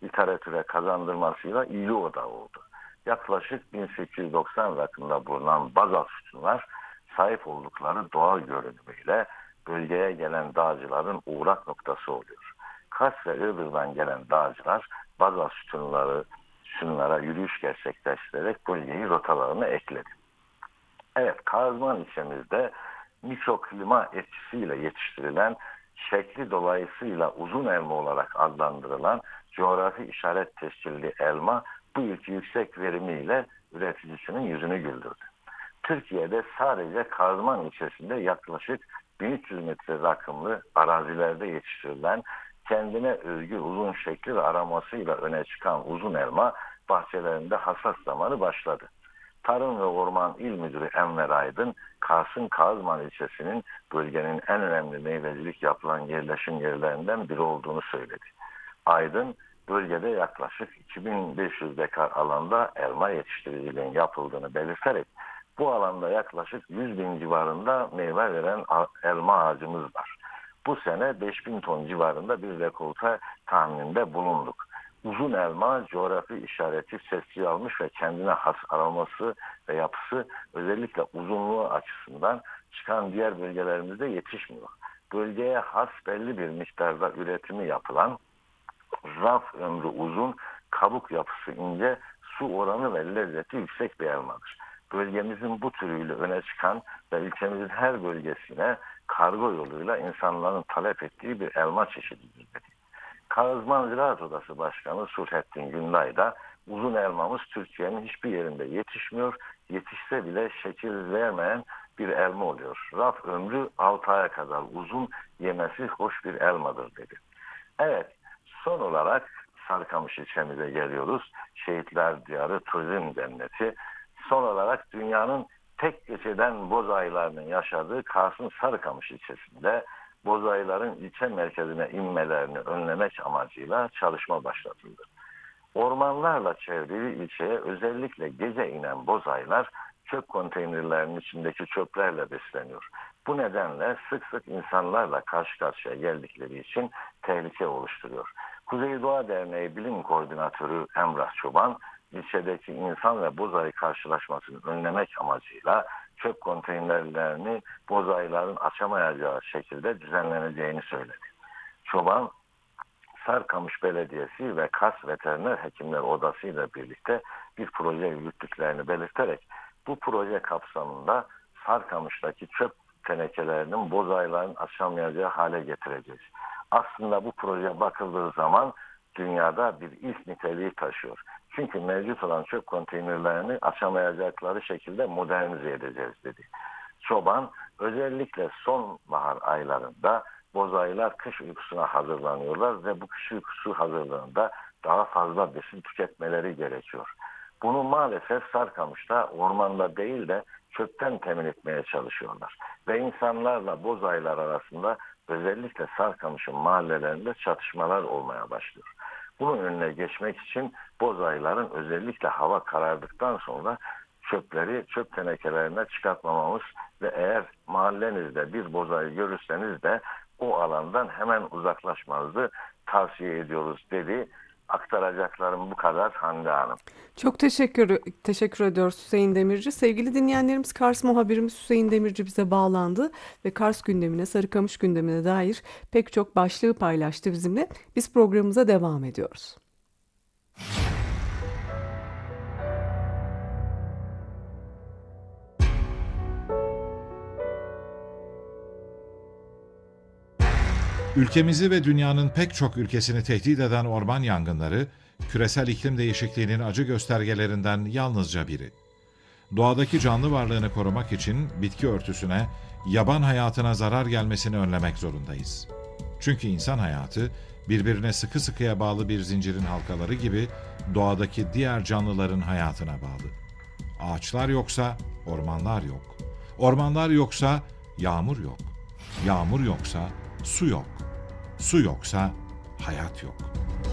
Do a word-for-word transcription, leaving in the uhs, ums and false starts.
literatüre kazandırmasıyla ilgi odağı oldu. Yaklaşık bin sekiz yüz doksan rakımda bulunan bazalt sütunlar sahip oldukları doğal görünümüyle bölgeye gelen dağcıların uğrak noktası oluyor. Kars ve Iğdır'dan gelen dağcılar bazalt sütunları, sütunlara yürüyüş gerçekleştirerek bölgeyi rotalarına ekledi. Evet, Kazman ilçemizde mikroklima etkisiyle yetiştirilen, şekli dolayısıyla uzun elma olarak adlandırılan coğrafi işaret tescilli elma bu yılki yüksek verimiyle üreticisinin yüzünü güldürdü. Türkiye'de sadece Kazman ilçesinde yaklaşık bin üç yüz metre rakımlı arazilerde yetiştirilen kendine özgü uzun şekli ve aromasıyla öne çıkan uzun elma bahçelerinde hasat zamanı başladı. Tarım ve Orman İl Müdürü Enver Aydın, Kars'ın Kazman ilçesinin bölgenin en önemli meyvecilik yapılan yerleşim yerlerinden biri olduğunu söyledi. Aydın, bölgede yaklaşık iki bin beş yüz dekar alanda elma yetiştiriciliğinin yapıldığını belirterek, bu alanda yaklaşık yüz bin civarında meyve veren elma ağacımız var. Bu sene beş bin ton civarında bir rekolte tahmininde bulunduk. Uzun elma coğrafi işareti tescil almış ve kendine has aroması ve yapısı özellikle uzunluğu açısından çıkan diğer bölgelerimizde yetişmiyor. Bölgeye has belli bir miktarda üretimi yapılan, raf ömrü uzun, kabuk yapısı ince, su oranı ve lezzeti yüksek bir elmadır. Bölgemizin bu türüyle öne çıkan ve ülkemizin her bölgesine kargo yoluyla insanların talep ettiği bir elma çeşididir dedi. Kazman Ziraat Odası Başkanı Sulhettin Günday da uzun elmamız Türkiye'nin hiçbir yerinde yetişmiyor, yetişse bile şekil vermeyen bir elma oluyor. Raf ömrü altı aya kadar uzun, yemesi hoş bir elmadır dedi. Evet, son olarak Sarıkamış ilçemize geliyoruz. Şehitler Diyarı Turizm Cenneti. Son olarak dünyanın tek geçeden boz ayılarının yaşadığı Kars'ın Sarıkamış ilçesinde boz ayıların ilçe merkezine inmelerini önlemek amacıyla çalışma başlatıldı. Ormanlarla çevrili ilçeye özellikle gece inen boz ayılar çöp konteynerlerinin içindeki çöplerle besleniyor. Bu nedenle sık sık insanlarla karşı karşıya geldikleri için tehlike oluşturuyor. Kuzey Doğa Derneği Bilim Koordinatörü Emrah Çoban, ilçedeki insan ve boz ayı karşılaşmasını önlemek amacıyla çöp konteynerlerini boz ayıların açamayacağı şekilde düzenleneceğini söyledi. Çoban, Sarıkamış Belediyesi ve Kars Veteriner Hekimler Odası ile birlikte bir proje yürüttüklerini belirterek bu proje kapsamında Sarıkamış'taki çöp tenekelerinin boz ayıların açamayacağı hale getireceğiz. Aslında bu proje bakıldığı zaman dünyada bir ilk niteliği taşıyor. Çünkü mevcut olan çöp konteynerlerini açamayacakları şekilde modernize edeceğiz dedi. Çoban özellikle sonbahar aylarında boz ayılar kış uykusuna hazırlanıyorlar ve bu kış uykusu hazırlığında daha fazla besin tüketmeleri gerekiyor. Bunu maalesef Sarıkamış'ta ormanda değil de çöpten temin etmeye çalışıyorlar. Ve insanlarla boz ayılar arasında özellikle Sarıkamış'ın mahallelerinde çatışmalar olmaya başlıyor. Bunun önüne geçmek için boz ayıların özellikle hava karardıktan sonra çöpleri çöp tenekelerine çıkartmamamız ve eğer mahallenizde bir boz ayı görürseniz de o alandan hemen uzaklaşmanızı tavsiye ediyoruz dedi. Aktaracaklarım bu kadar Hande Hanım. Çok teşekkür teşekkür ediyoruz Hüseyin Demirci. Sevgili dinleyenlerimiz, Kars muhabirimiz Hüseyin Demirci bize bağlandı ve Kars gündemine, Sarıkamış gündemine dair pek çok başlığı paylaştı bizimle. Biz programımıza devam ediyoruz. Ülkemizi ve dünyanın pek çok ülkesini tehdit eden orman yangınları, küresel iklim değişikliğinin acı göstergelerinden yalnızca biri. Doğadaki canlı varlığını korumak için bitki örtüsüne, yaban hayatına zarar gelmesini önlemek zorundayız. Çünkü insan hayatı, birbirine sıkı sıkıya bağlı bir zincirin halkaları gibi doğadaki diğer canlıların hayatına bağlı. Ağaçlar yoksa ormanlar yok. Ormanlar yoksa yağmur yok. Yağmur yoksa su yok. Su yoksa hayat yok.